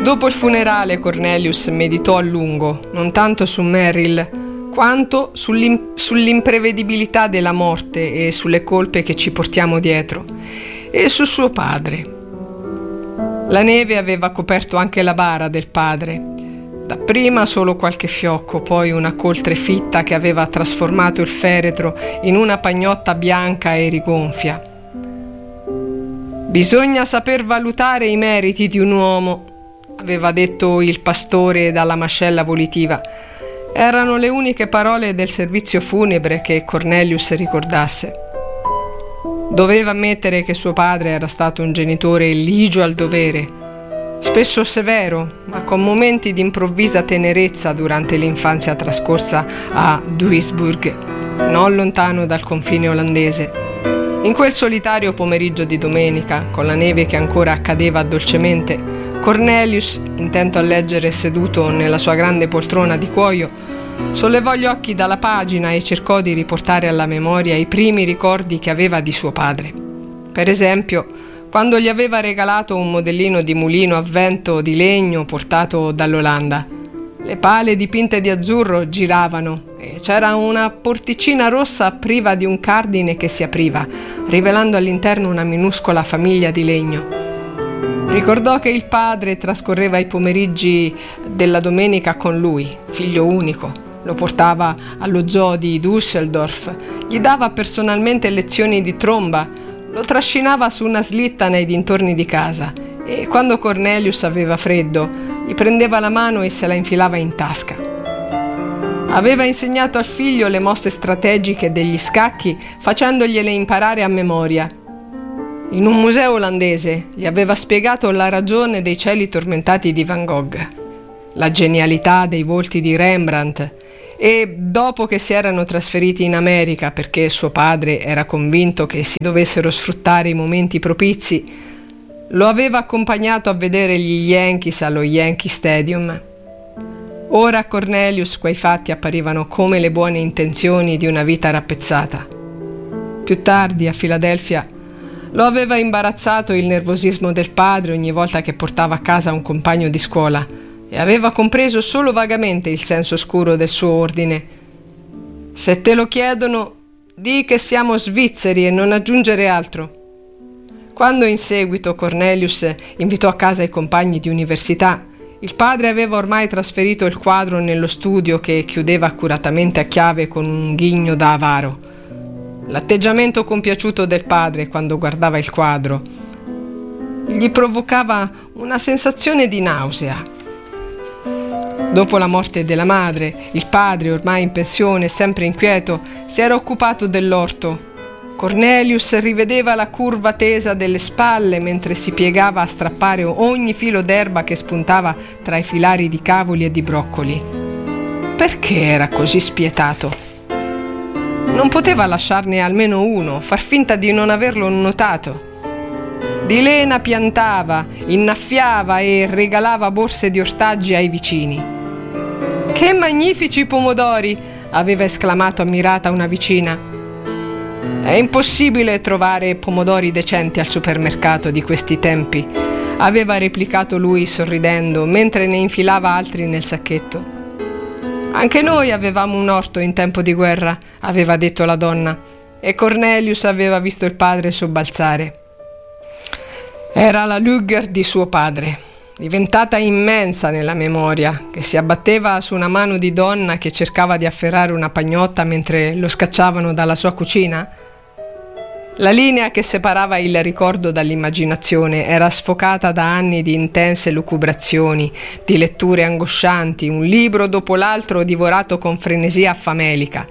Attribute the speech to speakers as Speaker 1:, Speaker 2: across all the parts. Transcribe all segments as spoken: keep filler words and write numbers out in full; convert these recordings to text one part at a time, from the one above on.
Speaker 1: Dopo il funerale Cornelius meditò a lungo, non tanto su Merrill, quanto sull'im- sull'imprevedibilità della morte e sulle colpe che ci portiamo dietro, e su suo padre. La neve aveva coperto anche la bara del padre, dapprima solo qualche fiocco, poi una coltre fitta che aveva trasformato il feretro in una pagnotta bianca e rigonfia. «Bisogna saper valutare i meriti di un uomo», aveva detto il pastore dalla mascella volitiva. Erano le uniche parole del servizio funebre che Cornelius ricordasse. Doveva ammettere che suo padre era stato un genitore ligio al dovere, spesso severo, ma con momenti di improvvisa tenerezza durante l'infanzia trascorsa a Duisburg, non lontano dal confine olandese. In quel solitario pomeriggio di domenica, con la neve che ancora accadeva dolcemente, Cornelius, intento a leggere seduto nella sua grande poltrona di cuoio, sollevò gli occhi dalla pagina e cercò di riportare alla memoria i primi ricordi che aveva di suo padre. Per esempio, quando gli aveva regalato un modellino di mulino a vento di legno portato dall'Olanda. Le pale dipinte di azzurro giravano e c'era una porticina rossa priva di un cardine che si apriva, rivelando all'interno una minuscola famiglia di legno. Ricordò che il padre trascorreva i pomeriggi della domenica con lui, figlio unico. Lo portava allo zoo di Düsseldorf, gli dava personalmente lezioni di tromba, lo trascinava su una slitta nei dintorni di casa e quando Cornelius aveva freddo gli prendeva la mano e se la infilava in tasca. Aveva insegnato al figlio le mosse strategiche degli scacchi facendogliele imparare a memoria. In un museo olandese gli aveva spiegato la ragione dei cieli tormentati di Van Gogh, la genialità dei volti di Rembrandt, e dopo che si erano trasferiti in America perché suo padre era convinto che si dovessero sfruttare i momenti propizi, lo aveva accompagnato a vedere gli Yankees allo Yankee Stadium. Ora a Cornelius quei fatti apparivano come le buone intenzioni di una vita rappezzata. Più tardi, a Filadelfia, lo aveva imbarazzato il nervosismo del padre ogni volta che portava a casa un compagno di scuola e aveva compreso solo vagamente il senso oscuro del suo ordine. «Se te lo chiedono, di che siamo svizzeri e non aggiungere altro». Quando in seguito Cornelius invitò a casa i compagni di università, il padre aveva ormai trasferito il quadro nello studio che chiudeva accuratamente a chiave con un ghigno da avaro. L'atteggiamento compiaciuto del padre quando guardava il quadro gli provocava una sensazione di nausea. Dopo la morte della madre, il padre, ormai in pensione, sempre inquieto, si era occupato dell'orto. Cornelius rivedeva la curva tesa delle spalle mentre si piegava a strappare ogni filo d'erba che spuntava tra i filari di cavoli e di broccoli. Perché era così spietato? Non poteva lasciarne almeno uno, far finta di non averlo notato. Di lena piantava, innaffiava e regalava borse di ortaggi ai vicini. «Che magnifici pomodori!» aveva esclamato ammirata una vicina. «È impossibile trovare pomodori decenti al supermercato di questi tempi», aveva replicato lui sorridendo, mentre ne infilava altri nel sacchetto. «Anche noi avevamo un orto in tempo di guerra», aveva detto la donna, e Cornelius aveva visto il padre sobbalzare. Era la Lüger di suo padre, diventata immensa nella memoria, che si abbatteva su una mano di donna che cercava di afferrare una pagnotta mentre lo scacciavano dalla sua cucina. La linea che separava il ricordo dall'immaginazione era sfocata da anni di intense lucubrazioni, di letture angoscianti, un libro dopo l'altro divorato con frenesia famelica.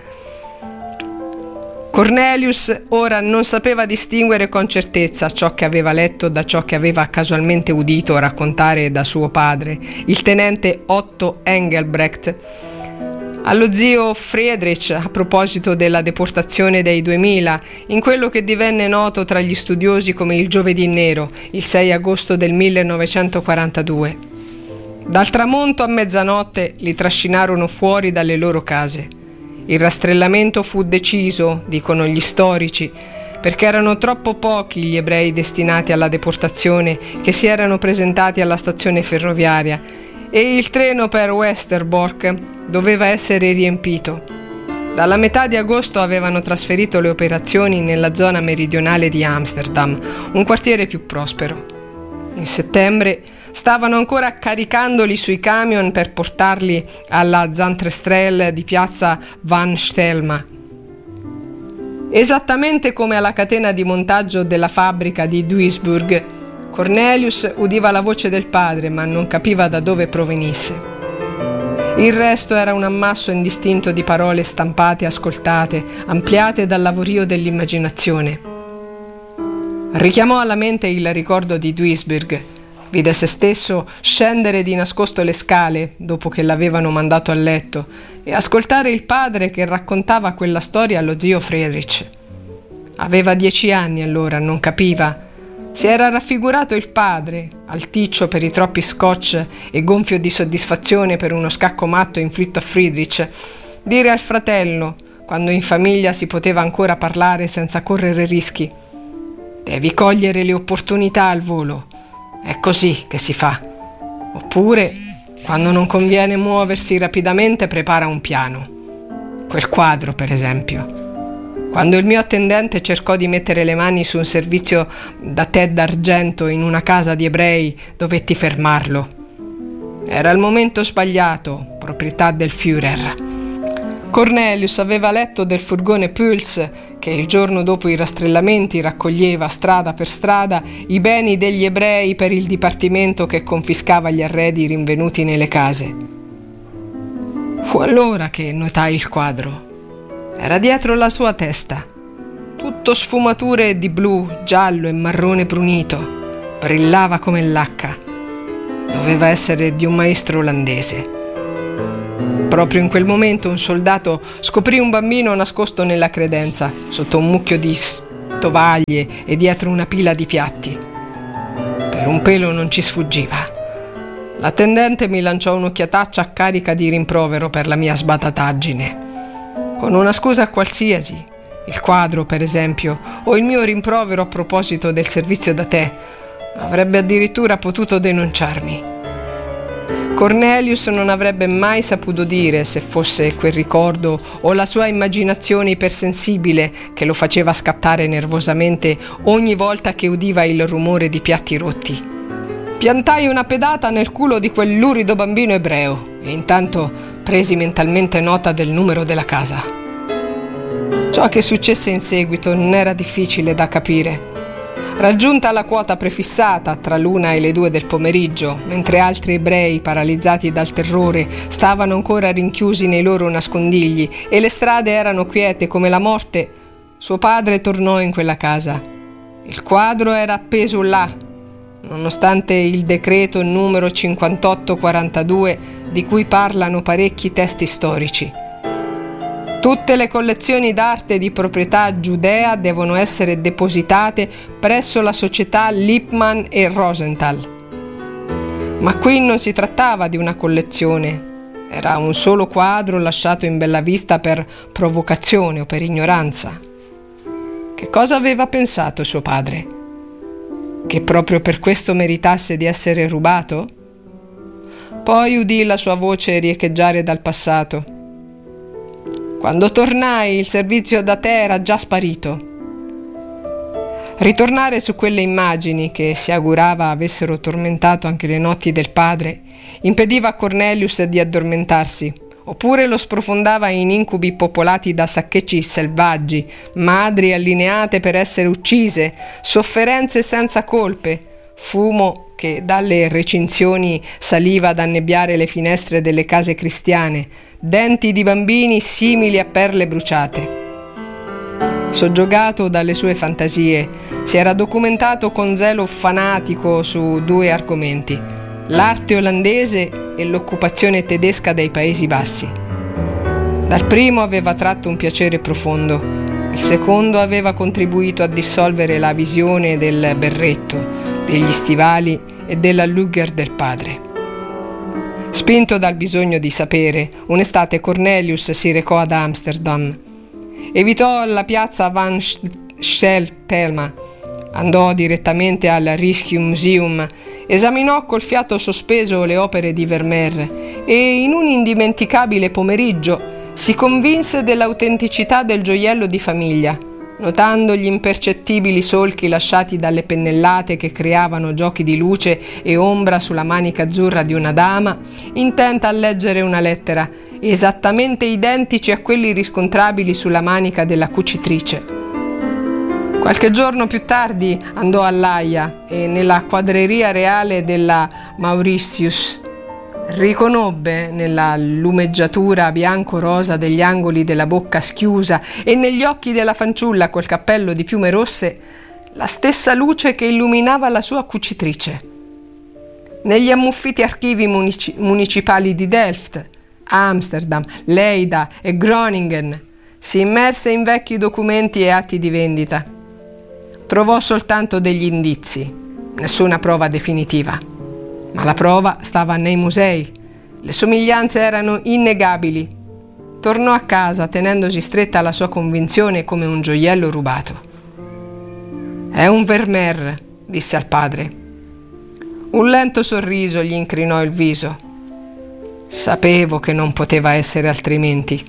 Speaker 1: Cornelius ora non sapeva distinguere con certezza ciò che aveva letto da ciò che aveva casualmente udito raccontare da suo padre, il tenente Otto Engelbrecht, allo zio Friedrich a proposito della deportazione dei duemila, in quello che divenne noto tra gli studiosi come il Giovedì Nero, il sei agosto del millenovecentoquarantadue. Dal tramonto a mezzanotte li trascinarono fuori dalle loro case. Il rastrellamento fu deciso, dicono gli storici, perché erano troppo pochi gli ebrei destinati alla deportazione che si erano presentati alla stazione ferroviaria e il treno per Westerbork doveva essere riempito. Dalla metà di agosto avevano trasferito le operazioni nella zona meridionale di Amsterdam, un quartiere più prospero. In settembre stavano ancora caricandoli sui camion per portarli alla Zandtrestrel di piazza Van Stelma. Esattamente come alla catena di montaggio della fabbrica di Duisburg, Cornelius udiva la voce del padre, ma non capiva da dove provenisse. Il resto era un ammasso indistinto di parole stampate, ascoltate, ampliate dal lavorio dell'immaginazione. Richiamò alla mente il ricordo di Duisburg. Vide se stesso scendere di nascosto le scale dopo che l'avevano mandato a letto e ascoltare il padre che raccontava quella storia allo zio Friedrich. Aveva dieci anni allora, non capiva. Si era raffigurato il padre, alticcio per i troppi scotch e gonfio di soddisfazione per uno scacco matto inflitto a Friedrich, dire al fratello, quando in famiglia si poteva ancora parlare senza correre rischi: «Devi cogliere le opportunità al volo. È così che si fa». Oppure, quando non conviene muoversi rapidamente, prepara un piano. Quel quadro, per esempio. Quando il mio attendente cercò di mettere le mani su un servizio da tè d'argento in una casa di ebrei, dovetti fermarlo. Era il momento sbagliato, proprietà del Führer. Cornelius aveva letto del furgone Puls che il giorno dopo i rastrellamenti raccoglieva strada per strada i beni degli ebrei per il dipartimento che confiscava gli arredi rinvenuti nelle case. Fu allora che notai il quadro. Era dietro la sua testa, tutto sfumature di blu, giallo e marrone brunito. Brillava come lacca. Doveva essere di un maestro olandese. Proprio in quel momento un soldato scoprì un bambino nascosto nella credenza, sotto un mucchio di stovaglie e dietro una pila di piatti. Per un pelo non ci sfuggiva. L'attendente mi lanciò un'occhiataccia a carica di rimprovero per la mia sbatataggine. Con una scusa qualsiasi, il quadro per esempio, o il mio rimprovero a proposito del servizio da tè, avrebbe addirittura potuto denunciarmi. Cornelius non avrebbe mai saputo dire se fosse quel ricordo o la sua immaginazione ipersensibile che lo faceva scattare nervosamente ogni volta che udiva il rumore di piatti rotti. Piantai una pedata nel culo di quel lurido bambino ebreo e intanto presi mentalmente nota del numero della casa. Ciò che successe in seguito non era difficile da capire. Raggiunta la quota prefissata tra l'una e le due del pomeriggio, mentre altri ebrei paralizzati dal terrore stavano ancora rinchiusi nei loro nascondigli e le strade erano quiete come la morte, suo padre tornò in quella casa. Il quadro era appeso là, nonostante il decreto numero cinquantotto quarantadue di cui parlano parecchi testi storici. Tutte le collezioni d'arte di proprietà giudea devono essere depositate presso la società Lippmann e Rosenthal. Ma qui non si trattava di una collezione, era un solo quadro lasciato in bella vista per provocazione o per ignoranza. Che cosa aveva pensato suo padre? Che proprio per questo meritasse di essere rubato? Poi udì la sua voce riecheggiare dal passato. Quando tornai, il servizio da tè era già sparito. Ritornare su quelle immagini, che si augurava avessero tormentato anche le notti del padre, impediva a Cornelius di addormentarsi, oppure lo sprofondava in incubi popolati da saccheggi selvaggi, madri allineate per essere uccise, sofferenze senza colpe, fumo che dalle recinzioni saliva ad annebbiare le finestre delle case cristiane, denti di bambini simili a perle bruciate. Soggiogato dalle sue fantasie, si era documentato con zelo fanatico su due argomenti: l'arte olandese e l'occupazione tedesca dei Paesi Bassi. Dal primo aveva tratto un piacere profondo, il secondo aveva contribuito a dissolvere la visione del berretto, degli stivali e della Lugger del padre. Spinto dal bisogno di sapere, un'estate Cornelius si recò ad Amsterdam. Evitò la piazza Van Scheltelma, andò direttamente al Rijksmuseum, esaminò col fiato sospeso le opere di Vermeer e in un indimenticabile pomeriggio si convinse dell'autenticità del gioiello di famiglia, notando gli impercettibili solchi lasciati dalle pennellate che creavano giochi di luce e ombra sulla manica azzurra di una dama, intenta a leggere una lettera, esattamente identici a quelli riscontrabili sulla manica della cucitrice. Qualche giorno più tardi andò all'Aia e nella quadreria reale della Mauritius riconobbe nella lumeggiatura bianco-rosa degli angoli della bocca schiusa e negli occhi della fanciulla col cappello di piume rosse la stessa luce che illuminava la sua cucitrice. Negli ammuffiti archivi munici- municipali di Delft, Amsterdam, Leida e Groningen si immerse in vecchi documenti e atti di vendita. Trovò soltanto degli indizi, nessuna prova definitiva. Ma la prova stava nei musei. Le somiglianze erano innegabili. Tornò a casa tenendosi stretta alla sua convinzione come un gioiello rubato. «È un Vermeer», disse al padre. Un lento sorriso gli incrinò il viso. Sapevo che non poteva essere altrimenti.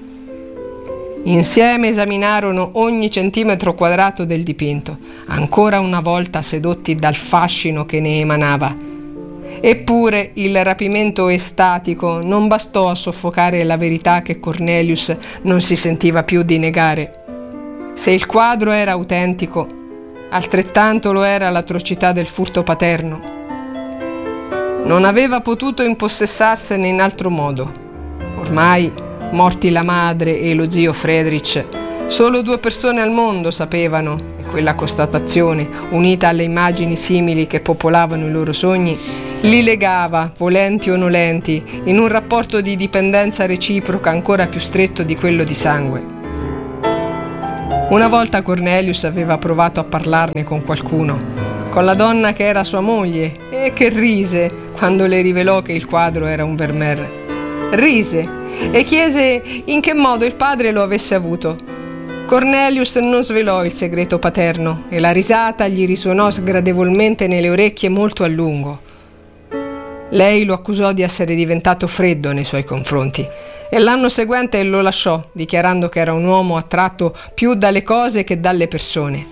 Speaker 1: Insieme esaminarono ogni centimetro quadrato del dipinto, ancora una volta sedotti dal fascino che ne emanava. Eppure il rapimento estatico non bastò a soffocare la verità che Cornelius non si sentiva più di negare. Se il quadro era autentico, altrettanto lo era l'atrocità del furto paterno. Non aveva potuto impossessarsene in altro modo. Ormai, morti la madre e lo zio Friedrich, solo due persone al mondo sapevano, e quella constatazione, unita alle immagini simili che popolavano i loro sogni, li legava, volenti o nolenti, in un rapporto di dipendenza reciproca ancora più stretto di quello di sangue. Una volta Cornelius aveva provato a parlarne con qualcuno, con la donna che era sua moglie, e che rise quando le rivelò che il quadro era un Vermeer. Rise e chiese in che modo il padre lo avesse avuto. Cornelius non svelò il segreto paterno e la risata gli risuonò sgradevolmente nelle orecchie molto a lungo. Lei lo accusò di essere diventato freddo nei suoi confronti e l'anno seguente lo lasciò, dichiarando che era un uomo attratto più dalle cose che dalle persone.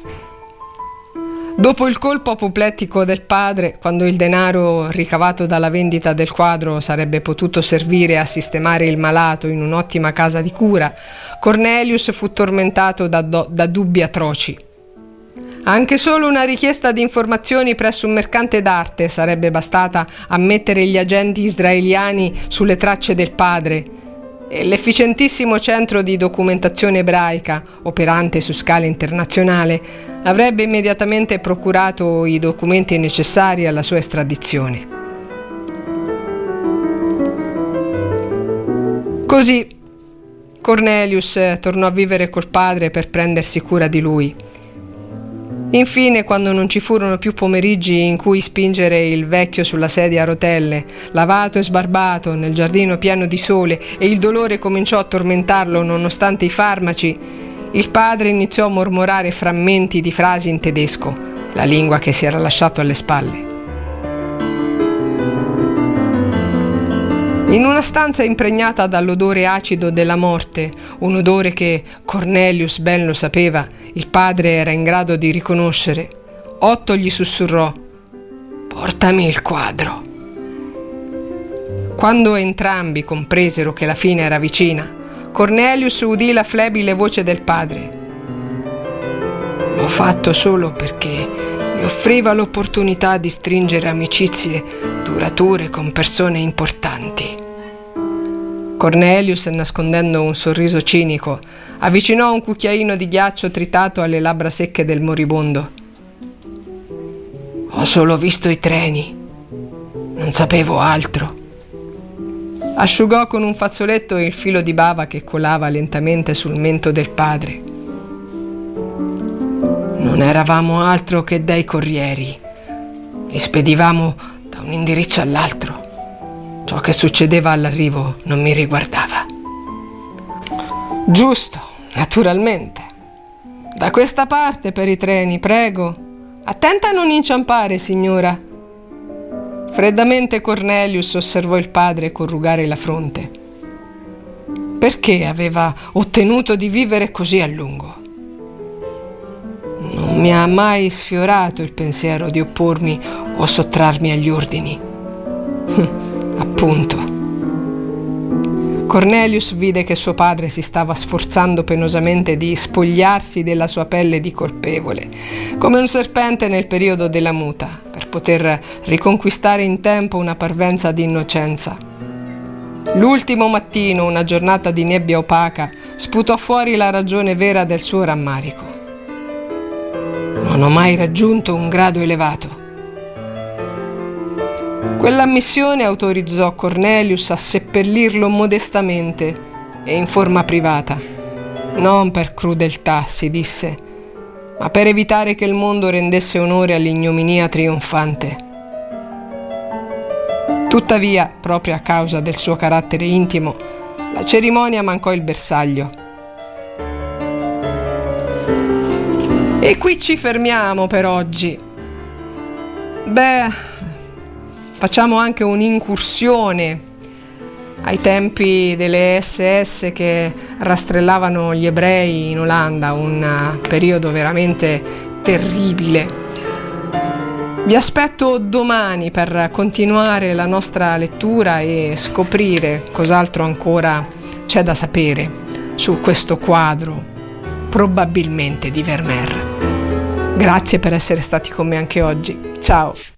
Speaker 1: Dopo il colpo apoplettico del padre, quando il denaro ricavato dalla vendita del quadro sarebbe potuto servire a sistemare il malato in un'ottima casa di cura, Cornelius fu tormentato da, do- da dubbi atroci. Anche solo una richiesta di informazioni presso un mercante d'arte sarebbe bastata a mettere gli agenti israeliani sulle tracce del padre, e l'efficientissimo centro di documentazione ebraica, operante su scala internazionale, avrebbe immediatamente procurato i documenti necessari alla sua estradizione. Così Cornelius tornò a vivere col padre per prendersi cura di lui. Infine, quando non ci furono più pomeriggi in cui spingere il vecchio sulla sedia a rotelle, lavato e sbarbato, nel giardino pieno di sole, e il dolore cominciò a tormentarlo nonostante i farmaci, il padre iniziò a mormorare frammenti di frasi in tedesco, la lingua che si era lasciato alle spalle. In una stanza impregnata dall'odore acido della morte, un odore che Cornelius ben lo sapeva, il padre era in grado di riconoscere, Otto gli sussurrò: «Portami il quadro». Quando entrambi compresero che la fine era vicina, Cornelius udì la flebile voce del padre: «L'ho fatto solo perché mi offriva l'opportunità di stringere amicizie durature con persone importanti». Cornelius, nascondendo un sorriso cinico, avvicinò un cucchiaino di ghiaccio tritato alle labbra secche del moribondo. «Ho solo visto i treni, non sapevo altro». Asciugò con un fazzoletto il filo di bava che colava lentamente sul mento del padre. «Non eravamo altro che dei corrieri. Li spedivamo da un indirizzo all'altro. Ciò che succedeva all'arrivo non mi riguardava». «Giusto, naturalmente. Da questa parte per i treni, prego. Attenta a non inciampare, signora. Freddamente Cornelius osservò il padre corrugare la fronte. Perché aveva ottenuto di vivere così a lungo? Non mi ha mai sfiorato il pensiero di oppormi o sottrarmi agli ordini. Appunto. Cornelius vide che suo padre si stava sforzando penosamente di spogliarsi della sua pelle di colpevole, come un serpente nel periodo della muta, per poter riconquistare in tempo una parvenza di innocenza. L'ultimo mattino, una giornata di nebbia opaca, sputò fuori la ragione vera del suo rammarico. Non ho mai raggiunto un grado elevato. Quell'ammissione autorizzò Cornelius a seppellirlo modestamente e in forma privata. Non per crudeltà, si disse, ma per evitare che il mondo rendesse onore all'ignominia trionfante. Tuttavia, proprio a causa del suo carattere intimo, la cerimonia mancò il bersaglio. E qui ci fermiamo per oggi. Beh, facciamo anche un'incursione ai tempi delle S S che rastrellavano gli ebrei in Olanda, un periodo veramente terribile. Vi aspetto domani per continuare la nostra lettura e scoprire cos'altro ancora c'è da sapere su questo quadro, probabilmente di Vermeer. Grazie per essere stati con me anche oggi. Ciao!